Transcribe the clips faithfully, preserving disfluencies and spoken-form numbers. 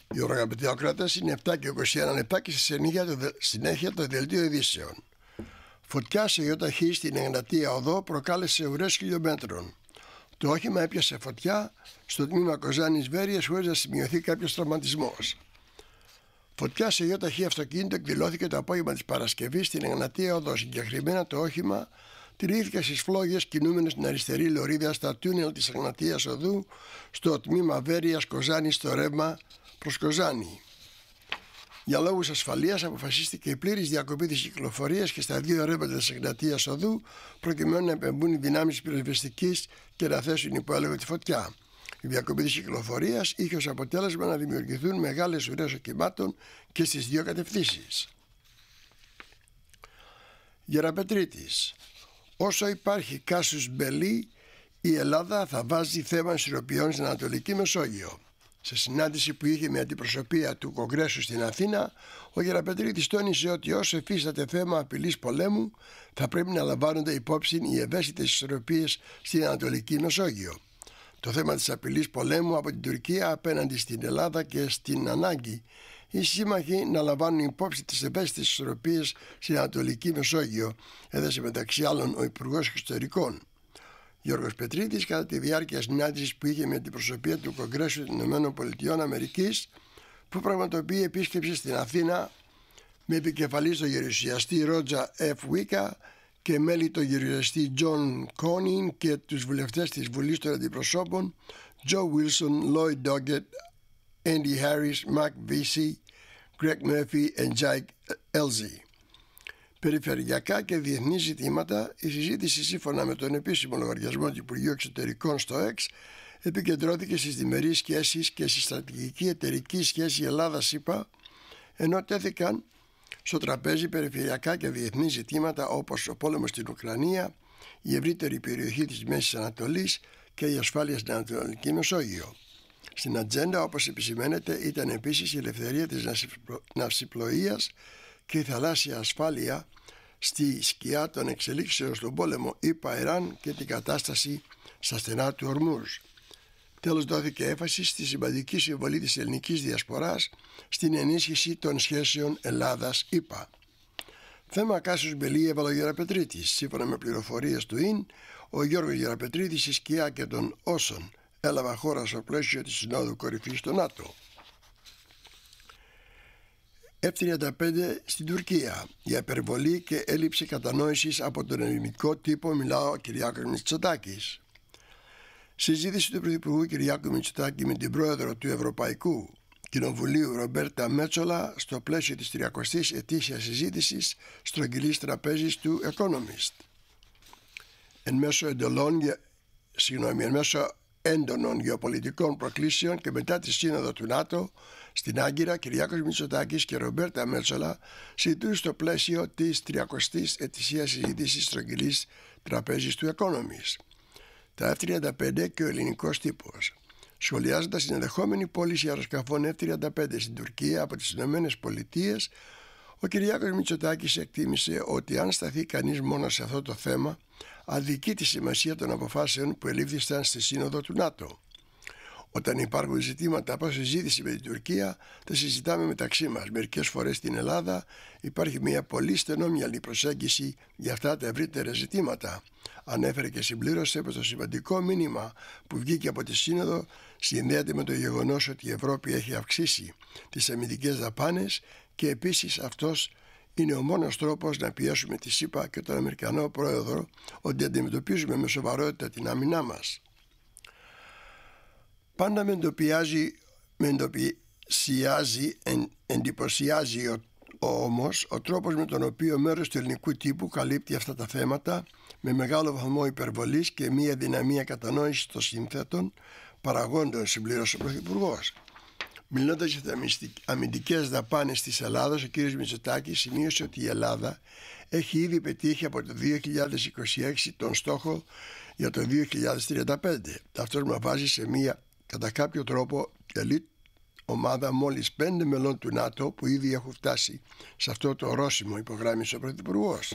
Οι αγαπητοί ακροατές, είναι επτά και είκοσι ένα λεπτά και στη συνέχεια το, συνέχεια το δελτίο ειδήσεων. Φωτιά σε ΙΧ στην Εγνατία Οδό προκάλεσε ουρές χιλιόμετρων. Το όχημα έπιασε φωτιά στο τμήμα Κοζάνης Βέρειας χωρίς να σημειωθεί κάποιος τραυματισμός. Φωτιά σε ΙΧ αυτοκίνητο εκδηλώθηκε το απόγευμα της Παρασκευής στην Εγνατία Οδό. Συγκεκριμένα το όχημα τηρήθηκε στις φλόγες κινούμενες στην αριστερή λωρίδα στα τούνελ της Εγνατίας Οδού στο τμήμα Βέρειας Κοζάνης στο ρεύμα προς Κοζάνη. Για λόγους ασφαλείας αποφασίστηκε η πλήρης διακοπή της κυκλοφορίας και στα δύο ρεύματα της Εγνατίας Οδού προκειμένου να επεμβούν οι δυνάμεις πυροσβεστικής και να θέσουν υπό έλεγχο τη φωτιά. Η διακοπή της κυκλοφορίας είχε ως αποτέλεσμα να δημιουργηθούν μεγάλες ουρές οχημάτων και στις δύο κατευθύνσεις. Γεραπετρίτης. Όσο υπάρχει κάσους μπελί, η Ελλάδα θα βάζει θέμα ισορροπιών στην Ανατολική Μεσόγειο. Σε συνάντηση που είχε με αντιπροσωπεία του Κογκρέσου στην Αθήνα, ο Γεραπετρίτης τόνισε ότι όσο εφίσταται θέμα απειλής πολέμου, θα πρέπει να λαμβάνονται υπόψη οι ευαίσθητες ισορροπίες στην Ανατολική Μεσόγειο. Το θέμα της απειλής πολέμου από την Τουρκία απέναντι στην Ελλάδα και στην ανάγκη οι σύμμαχοι να λαμβάνουν υπόψη τις ευαίσθητες ισορροπίες στην Ανατολική Μεσόγειο, έδωσε μεταξύ άλλων ο Υπουργός Εξωτερικών Γιώργος Πετρίτης κατά τη διάρκεια συνάντησης που είχε με την προσωπία του Κογκρέσου των ΗΠΑ, που πραγματοποιεί επίσκεψη στην Αθήνα με επικεφαλής τον γερουσιαστή Ρότζα Εφ Βίκα και μέλη τον γερουσιαστή Τζον Κόνιν και τους βουλευτές της Βουλής των Αντιπροσώπων Τζο Βίλσον, Λόιντ Ντόγκετ, Έντι Χάρις, Μακ Βίσι, Γκρέγκ Μέρφυ και Τζάικ Έλζι. Περιφερειακά και διεθνή ζητήματα, η συζήτηση σύμφωνα με τον επίσημο λογαριασμό του Υπουργείου Εξωτερικών στο X επικεντρώθηκε στις διμερείς σχέσεις και στη στρατηγική εταιρική σχέση Ελλάδα-ΣΥΠΑ, ενώ τέθηκαν στο τραπέζι περιφερειακά και διεθνή ζητήματα όπως ο πόλεμος στην Ουκρανία, η ευρύτερη περιοχή της Μέσης Ανατολής και η ασφάλεια στην Ανατολική Μεσόγειο. Στην ατζέντα, όπως επισημαίνεται, ήταν επίσης η ελευθερία της ναυσιπλοείας και η θαλάσσια ασφάλεια στη σκιά των εξελίξεων στον πόλεμο ΗΠΑ-Ιράν και την κατάσταση στα στενά του Ορμούζ. Τέλος, δόθηκε έμφαση στη σημαντική συμβολή της ελληνικής διασποράς στην ενίσχυση των σχέσεων Ελλάδας-ΗΠΑ. Θέμα κάσους μπελί έβαλε ο Γεραπετρίτης. Σύμφωνα με πληροφορίες του ΙΝ, ο Γιώργος Γεραπετρίτης, η σκιά και των όσων έλαβα χώρα στο πλαίσιο της Συνόδου Κορυφής στο ΝΑΤΟ. Εφ τριάντα πέντε στην Τουρκία. Για υπερβολή και έλλειψη κατανόησης από τον ελληνικό τύπο μιλάω ο Κυριάκος Μητσοτάκης. Συζήτηση του Πρωθυπουργού Κυριάκου Μητσοτάκη με την πρόεδρο του Ευρωπαϊκού Κοινοβουλίου Ρομπέρτα Μέτσολα στο πλαίσιο της τριακοστής ετήσιας συζήτησης στρογγυλής τραπέζης του Economist. Εν μέσω εντολών, συγγνώμη, εν μέσω έντονων γεωπολιτικών προκλήσεων και μετά τη σύνοδο του ΝΑΤΟ στην Άγκυρα, Κυριάκος Μητσοτάκης και Ρομπέρτα Μέτσολα συζητούν στο πλαίσιο της τριακοστής ετησίας συζήτησης στρογγυλής τραπέζης του Economist. Τα Εφ τριάντα πέντε και ο ελληνικός τύπος. Σχολιάζοντας την ενδεχόμενη πώληση αεροσκαφών Εφ τριάντα πέντε στην Τουρκία από τις Ηνωμένες Πολιτείες, ο Κυριάκος Μητσοτάκης εκτίμησε ότι αν σταθεί κανείς μόνο σε αυτό το θέμα, αδικεί τη σημασία των αποφάσεων που ελήφθησαν στη Σύνοδο του ΝΑΤΟ. Όταν υπάρχουν ζητήματα από συζήτηση με την Τουρκία, τα συζητάμε μεταξύ μας. Μερικές φορές στην Ελλάδα υπάρχει μια πολύ στενόμυαλη προσέγγιση για αυτά τα ευρύτερα ζητήματα. Ανέφερε και συμπλήρωσε πως το σημαντικό μήνυμα που βγήκε από τη Σύνοδο συνδέεται με το γεγονός ότι η Ευρώπη έχει αυξήσει τις αμυντικές δαπάνες και επίσης αυτός είναι ο μόνος τρόπος να πιέσουμε τη ΣΥΠΑ και τον Αμερικανό πρόεδρο ότι αντιμετωπίζουμε με σοβαρότητα την άμυνά μας. Πάντα με εντοπιάζει, με εντοπιάζει, εν, εντυπωσιάζει ο, ο, όμως ο τρόπος με τον οποίο μέρος του ελληνικού τύπου καλύπτει αυτά τα θέματα με μεγάλο βαθμό υπερβολής και μία δυναμία κατανόησης των σύνθετων παραγόντων, συμπλήρωσε ο Πρωθυπουργός. Μιλώντας για τις αμυντικές δαπάνες της Ελλάδας, ο κ. Μητσοτάκης σημείωσε ότι η Ελλάδα έχει ήδη πετύχει από το δύο χιλιάδες είκοσι έξι τον στόχο για το δύο χιλιάδες τριάντα πέντε. Αυτό μας βάζει σε μία κατά κάποιο τρόπο ελίτ ομάδα μόλις πέντε μελών του ΝΑΤΟ που ήδη έχουν φτάσει σε αυτό το ορόσημο, υπογράμμισε ο Πρωθυπουργός.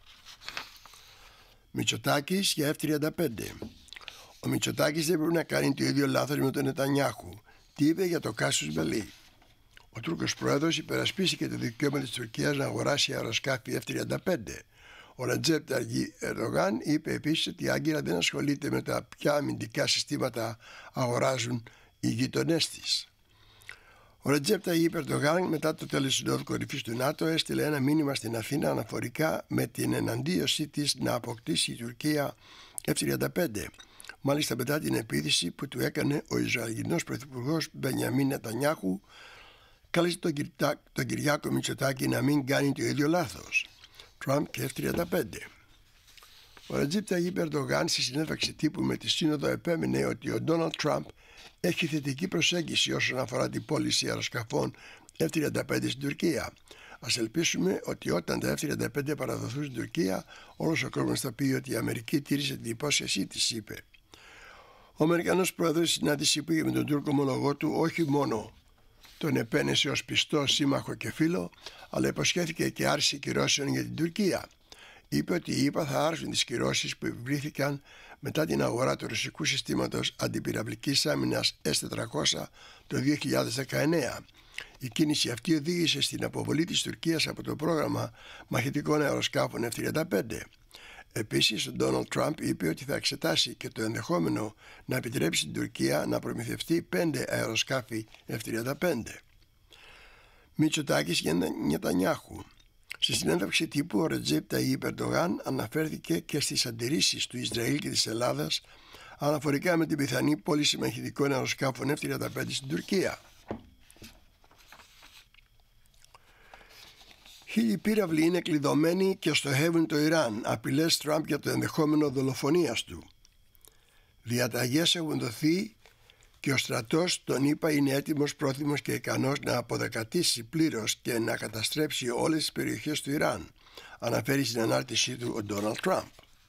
Μητσοτάκης για Εφ τριάντα πέντε. Ο Μητσοτάκης δεν πρέπει να κάνει το ίδιο λάθος με τον Νετανιάχου. Τι είπε για το κάσους μπελί. Ο Τούρκος πρόεδρος υπερασπίστηκε το δικαίωμα της Τουρκίας να αγοράσει αεροσκάφη εφ τριάντα πέντε. Ο Ρετζέπ Ταγιπ Ερντογάν είπε επίσης ότι η Άγκυρα δεν ασχολείται με τα ποια αμυντικά συστήματα αγοράζουν οι γείτονές της. Ο Ρετζέπ Ταγιπ Ερντογάν, μετά το τέλος της Συνόδου Κορυφής του ΝΑΤΟ, έστειλε ένα μήνυμα στην Αθήνα αναφορικά με την εναντίωσή της να αποκτήσει η Τουρκία εφ τριάντα πέντε. Μάλιστα μετά την επίθεση που του έκανε ο Ισραηλινός πρωθυπουργός Μπενιαμίν Νετανιάχου, κάλεσε τον, Κυρτα... τον Κυριάκο Μητσοτάκη να μην κάνει το ίδιο λάθος. Τραμπ και εφ τριάντα πέντε. Ο Ρετζέπ Ταγιπ Ερντογάν στη συνέντευξη τύπου με τη Σύνοδο επέμεινε ότι ο Ντόναλντ Τραμπ έχει θετική προσέγγιση όσον αφορά την πώληση αεροσκαφών εφ τριάντα πέντε στην Τουρκία. Ας ελπίσουμε ότι όταν τα εφ τριάντα πέντε παραδοθούν στην Τουρκία, όλος ο κόσμος θα πει ότι η Αμερική τήρησε την υπόσχεσή της, είπε. Ο Αμερικανός πρόεδρος στη συνάντηση που είχε με τον Τούρκο ομολογό του όχι μόνο τον επένεσε ως πιστό σύμμαχο και φίλο, αλλά υποσχέθηκε και άρση κυρώσεων για την Τουρκία. Είπε ότι οι ΗΠΑ θα άρσουν τις κυρώσεις που επιβλήθηκαν μετά την αγορά του ρωσικού συστήματος αντιπυραυλικής άμυνας ες τετρακόσια το δύο χιλιάδες δεκαεννέα. Η κίνηση αυτή οδήγησε στην αποβολή της Τουρκίας από το πρόγραμμα μαχητικών αεροσκάφων εφ τριάντα πέντε. Επίσης, ο Ντόναλντ Τραμπ είπε ότι θα εξετάσει και το ενδεχόμενο να επιτρέψει την Τουρκία να προμηθευτεί πέντε αεροσκάφη εφ τριάντα πέντε. Μητσοτάκης για Νετανιάχου. Στη συνέντευξη τύπου, ο Ρετζέπ Ταγιπ Ερντογάν αναφέρθηκε και στις αντιρρήσεις του Ισραήλ και της Ελλάδας αναφορικά με την πιθανή πώληση μαχητικών αεροσκάφων εφ τριάντα πέντε στην Τουρκία. Χίλιοι πύραυλοι είναι κλειδωμένοι και στοχεύουν το Ιράν. Απειλές Τραμπ για το ενδεχόμενο δολοφονίας του. Διαταγές έχουν δοθεί και ο στρατός των ΗΠΑ είναι έτοιμος, πρόθυμος και ικανός να αποδεκατήσει πλήρως και να καταστρέψει όλες τις περιοχές του Ιράν, αναφέρει στην ανάρτησή του ο Ντόναλντ Τραμπ.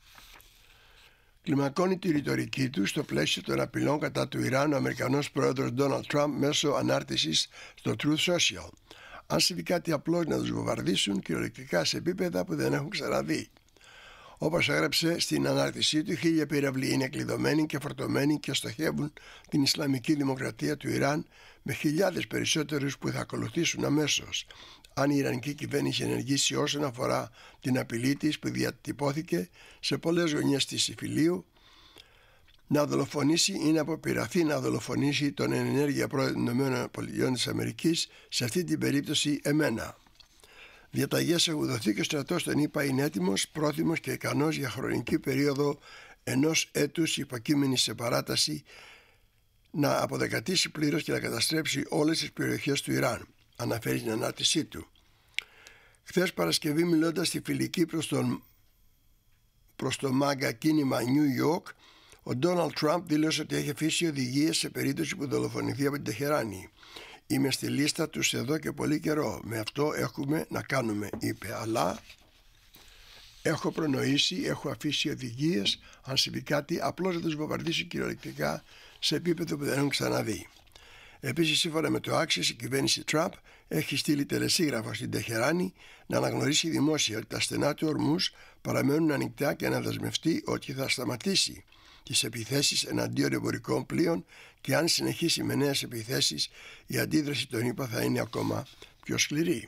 Κλιμακώνει τη ρητορική του στο πλαίσιο των απειλών κατά του Ιράν ο Αμερικανός πρόεδρος Ντόναλντ Τραμπ μέσω ανάρτησης στο Truth Social. Αν συμβεί κάτι απλώς να τους βομβαρδίσουν κυριολεκτικά σε επίπεδα που δεν έχουν ξαναδεί. Όπως έγραψε στην ανάρτησή του, χίλια πύραυλοι είναι κλειδωμένοι και φορτωμένοι και στοχεύουν την Ισλαμική Δημοκρατία του Ιράν, με χιλιάδες περισσότερους που θα ακολουθήσουν αμέσως, αν η Ιρανική κυβέρνηση ενεργήσει όσον αφορά την απειλή της που διατυπώθηκε σε πολλές γωνιές της Ιφιλίου, να δολοφονήσει ή να αποπειραθεί να δολοφονήσει τον εν ενέργεια πρόεδρο των ΗΠΑ, σε αυτή την περίπτωση εμένα. Διαταγές έχουν δοθεί και ο στρατός των ΗΠΑ είναι έτοιμος, πρόθυμος και ικανός για χρονική περίοδο ενός έτους υποκείμενης σε παράταση να αποδεκατήσει πλήρως και να καταστρέψει όλες τις περιοχές του Ιράν, αναφέρει στην ανάρτησή του. Χθες Παρασκευή, μιλώντας στη φιλική προς, τον, προς το μάγκα κίνημα New York, ο Ντόναλντ Τραμπ δήλωσε ότι έχει αφήσει οδηγίες σε περίπτωση που δολοφονηθεί από την Τεχεράνη. Είμαι στη λίστα τους εδώ και πολύ καιρό. Με αυτό έχουμε να κάνουμε, είπε. Αλλά έχω προνοήσει, έχω αφήσει οδηγίες, αν συμβεί κάτι, απλώς να τους βομβαρδίσει κυριολεκτικά σε επίπεδο που δεν έχουν ξαναδεί. Επίσης, σύμφωνα με το Axios, η κυβέρνηση Τραμπ έχει στείλει τελεσίγραφο στην Τεχεράνη να αναγνωρίσει δημόσια ότι τα στενά του Ορμούς παραμένουν ανοιχτά και να δεσμευτεί ότι θα σταματήσει τις επιθέσεις εναντίον εμπορικών πλοίων και αν συνεχίσει με νέες επιθέσεις η αντίδραση των ΗΠΑ θα είναι ακόμα πιο σκληρή.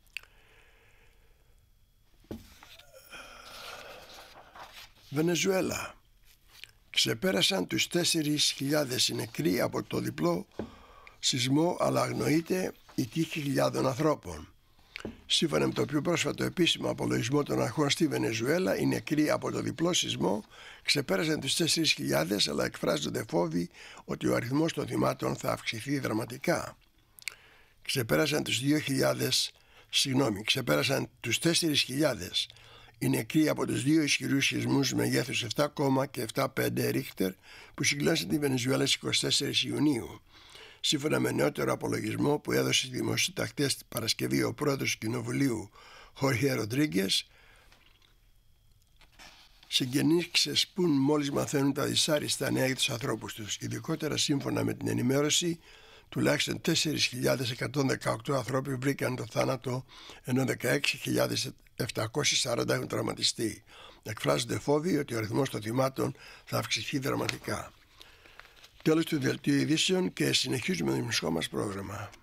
Βενεζουέλα. Ξεπέρασαν τους τέσσερις χιλιάδες νεκροί από το διπλό σεισμό, αλλά αγνοείται η τύχη χιλιάδων ανθρώπων. Σύμφωνα με το πιο πρόσφατο επίσημο απολογισμό των αρχών στη Βενεζουέλα, οι νεκροί από το διπλό σεισμό ξεπέρασαν τους τέσσερις χιλιάδες, αλλά εκφράζονται φόβοι ότι ο αριθμός των θυμάτων θα αυξηθεί δραματικά. Ξεπέρασαν τους δύο χιλιάδες, συγγνώμη, ξεπέρασαν τους τέσσερις χιλιάδες οι νεκροί από τους δύο ισχυρούς σεισμούς μεγέθους επτά κόμμα και επτά κόμμα πέντε Ρίχτερ που συγκλώνησαν τη Βενεζουέλα στις είκοσι τέσσερις Ιουνίου. Σύμφωνα με νεότερο απολογισμό που έδωσε στις δημοσιοτακτές την Παρασκευή ο πρόεδρος του Κοινοβουλίου Χόρχε Ροντρίγκες, συγγενείς ξεσπούν μόλις μαθαίνουν τα δυσάρεστα νέα για τους ανθρώπους τους. Ειδικότερα, σύμφωνα με την ενημέρωση, τουλάχιστον τέσσερις χιλιάδες εκατόν δεκαοκτώ ανθρώποι βρήκαν το θάνατο, ενώ δεκαέξι χιλιάδες επτακόσιοι σαράντα έχουν τραυματιστεί. Εκφράζονται φόβοι ότι ο αριθμός των θυμάτων θα αυξηθεί δραματικά. Τέλος του δελτίου ειδήσεων και συνεχίζουμε το μουσικό μας πρόγραμμα.